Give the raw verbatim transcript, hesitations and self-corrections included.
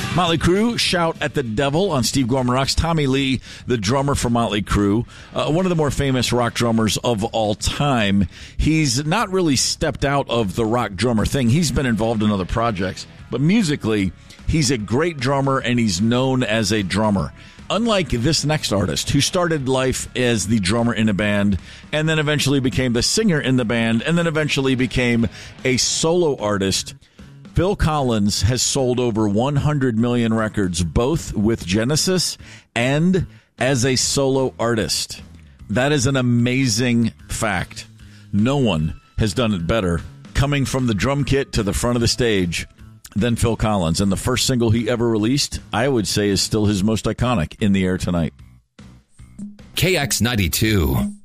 Motley Crue, Shout at the Devil on Steve Gorman Rocks. Tommy Lee, the drummer for Motley Crue, uh, one of the more famous rock drummers of all time. He's not really stepped out of the rock drummer thing. He's been involved in other projects. But musically, he's a great drummer, and he's known as a drummer. Unlike this next artist, who started life as the drummer in a band, and then eventually became the singer in the band, and then eventually became a solo artist, Phil Collins has sold over one hundred million records, both with Genesis and as a solo artist. That is an amazing fact. No one has done it better, coming from the drum kit to the front of the stage, than Phil Collins. And the first single he ever released, I would say, is still his most iconic, In the Air Tonight. K X ninety-two.